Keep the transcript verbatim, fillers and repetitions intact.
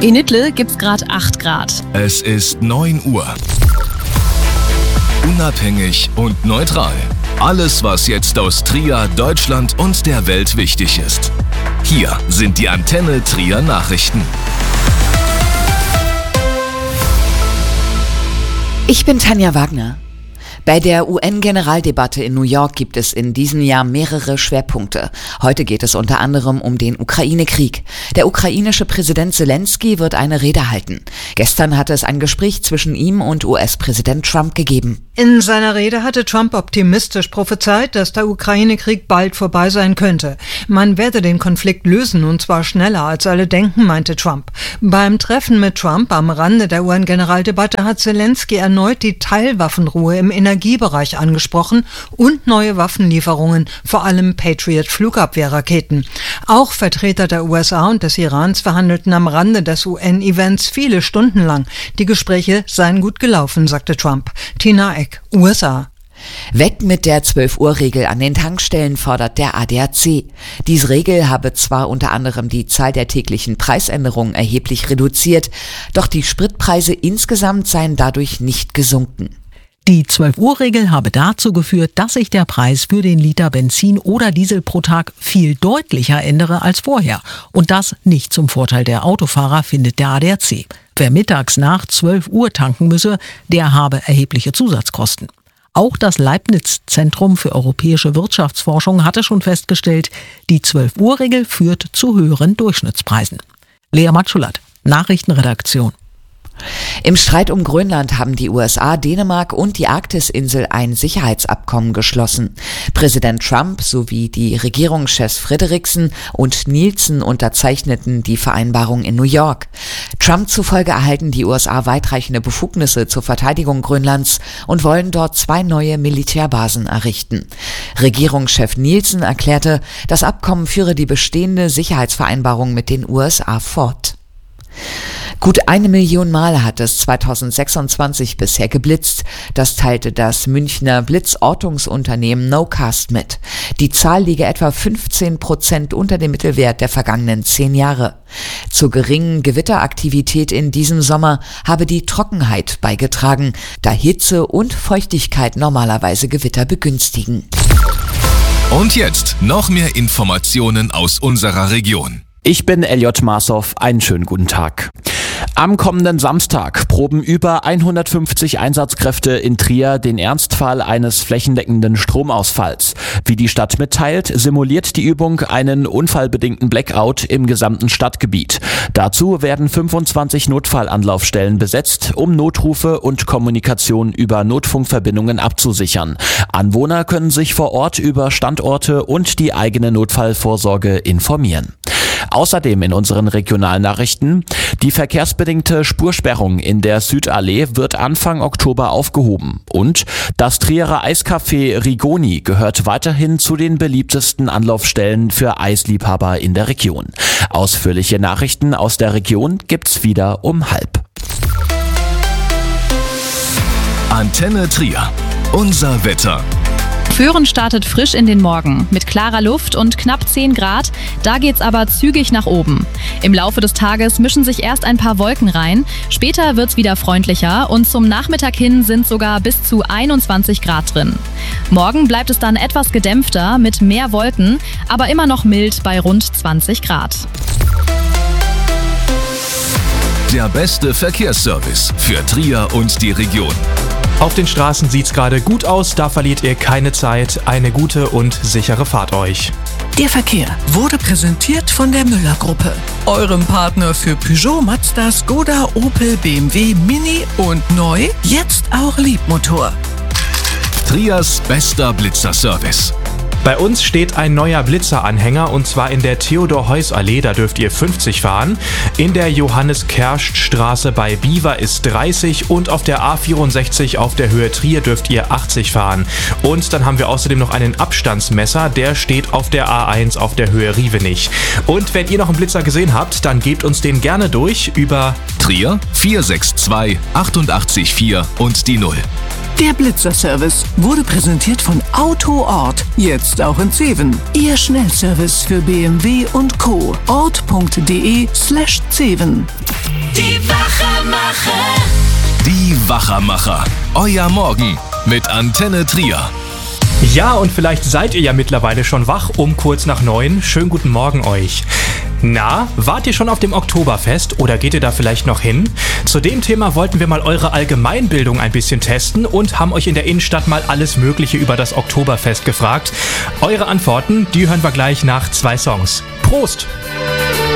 In Ittle gibt's gerade acht Grad. Es ist neun Uhr. Unabhängig und neutral. Alles, was jetzt aus Trier, Deutschland und der Welt wichtig ist. Hier sind die Antenne Trier Nachrichten. Ich bin Tanja Wagner. Bei der U N-Generaldebatte in New York gibt es in diesem Jahr mehrere Schwerpunkte. Heute geht es unter anderem um den Ukraine-Krieg. Der ukrainische Präsident Zelensky wird eine Rede halten. Gestern hatte es ein Gespräch zwischen ihm und U S-Präsident Trump gegeben. In seiner Rede hatte Trump optimistisch prophezeit, dass der Ukraine-Krieg bald vorbei sein könnte. Man werde den Konflikt lösen, und zwar schneller als alle denken, meinte Trump. Beim Treffen mit Trump am Rande der U N-Generaldebatte hat Zelensky erneut die Teilwaffenruhe im Energiebereich angesprochen und neue Waffenlieferungen, vor allem Patriot-Flugabwehrraketen. Auch Vertreter der U S A und des Irans verhandelten am Rande des U N-Events viele Stunden lang. Die Gespräche seien gut gelaufen, sagte Trump. Tina Eck, U S A. Weg mit der zwölf-Uhr-Regel an den Tankstellen, fordert der A D A C. Diese Regel habe zwar unter anderem die Zahl der täglichen Preisänderungen erheblich reduziert, doch die Spritpreise insgesamt seien dadurch nicht gesunken. Die zwölf-Uhr-Regel habe dazu geführt, dass sich der Preis für den Liter Benzin oder Diesel pro Tag viel deutlicher ändere als vorher. Und das nicht zum Vorteil der Autofahrer, findet der A D A C. Wer mittags nach zwölf Uhr tanken müsse, der habe erhebliche Zusatzkosten. Auch das Leibniz-Zentrum für europäische Wirtschaftsforschung hatte schon festgestellt, die zwölf-Uhr-Regel führt zu höheren Durchschnittspreisen. Lea Matschulat, Nachrichtenredaktion. Im Streit um Grönland haben die U S A, Dänemark und die Arktisinsel ein Sicherheitsabkommen geschlossen. Präsident Trump sowie die Regierungschefs Frederiksen und Nielsen unterzeichneten die Vereinbarung in New York. Trump zufolge erhalten die U S A weitreichende Befugnisse zur Verteidigung Grönlands und wollen dort zwei neue Militärbasen errichten. Regierungschef Nielsen erklärte, das Abkommen führe die bestehende Sicherheitsvereinbarung mit den U S A fort. Gut eine Million Mal hat es zweitausendsechsundzwanzig bisher geblitzt. Das teilte das Münchner Blitzortungsunternehmen Nocast mit. Die Zahl liege etwa fünfzehn Prozent unter dem Mittelwert der vergangenen zehn Jahre. Zur geringen Gewitteraktivität in diesem Sommer habe die Trockenheit beigetragen, da Hitze und Feuchtigkeit normalerweise Gewitter begünstigen. Und jetzt noch mehr Informationen aus unserer Region. Ich bin Elliot Marsow, einen schönen guten Tag. Am kommenden Samstag proben über hundertfünfzig Einsatzkräfte in Trier den Ernstfall eines flächendeckenden Stromausfalls. Wie die Stadt mitteilt, simuliert die Übung einen unfallbedingten Blackout im gesamten Stadtgebiet. Dazu werden fünfundzwanzig Notfallanlaufstellen besetzt, um Notrufe und Kommunikation über Notfunkverbindungen abzusichern. Anwohner können sich vor Ort über Standorte und die eigene Notfallvorsorge informieren. Außerdem in unseren Regionalnachrichten: Die verkehrsbedingte Spursperrung in der Südallee wird Anfang Oktober aufgehoben. Und das Trierer Eiscafé Rigoni gehört weiterhin zu den beliebtesten Anlaufstellen für Eisliebhaber in der Region. Ausführliche Nachrichten aus der Region gibt's wieder um halb. Antenne Trier. Unser Wetter. Föhren startet frisch in den Morgen mit klarer Luft und knapp zehn Grad. Da geht's aber zügig nach oben. Im Laufe des Tages mischen sich erst ein paar Wolken rein. Später wird's wieder freundlicher und zum Nachmittag hin sind sogar bis zu einundzwanzig Grad drin. Morgen bleibt es dann etwas gedämpfter mit mehr Wolken, aber immer noch mild bei rund zwanzig Grad. Der beste Verkehrsservice für Trier und die Region. Auf den Straßen sieht's gerade gut aus, da verliert ihr keine Zeit. Eine gute und sichere Fahrt euch. Der Verkehr wurde präsentiert von der Müller-Gruppe, eurem Partner für Peugeot, Mazda, Skoda, Opel, B M W, Mini und neu, jetzt auch Liebmotor. Triers bester Blitzerservice. Bei uns steht ein neuer Blitzeranhänger und zwar in der Theodor-Heuss-Allee, da dürft ihr fünfzig fahren. In der Johannes-Kerst-Straße bei Biewer ist dreißig und auf der A vierundsechzig auf der Höhe Trier dürft ihr achtzig fahren. Und dann haben wir außerdem noch einen Abstandsmesser, der steht auf der A eins auf der Höhe Rievenich. Und wenn ihr noch einen Blitzer gesehen habt, dann gebt uns den gerne durch über Trier vier sechs zwei acht acht vier und die null. Der Blitzerservice wurde präsentiert von Autoort, jetzt auch in Zeven. Ihr Schnellservice für B M W und Co. ort punkt de slash Zeven. Die Wachermacher. Die Wachermacher. Euer Morgen mit Antenne Trier. Ja, und vielleicht seid ihr ja mittlerweile schon wach um kurz nach neun. Schönen guten Morgen euch. Na, wart ihr schon auf dem Oktoberfest oder geht ihr da vielleicht noch hin? Zu dem Thema wollten wir mal eure Allgemeinbildung ein bisschen testen und haben euch in der Innenstadt mal alles Mögliche über das Oktoberfest gefragt. Eure Antworten, die hören wir gleich nach zwei Songs. Prost!